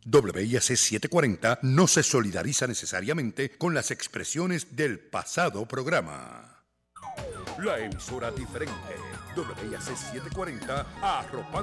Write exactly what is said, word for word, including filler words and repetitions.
W I A C setecientos cuarenta no se solidariza necesariamente con las expresiones del pasado programa. La emisora diferente. W I A C setecientos cuarenta, arropando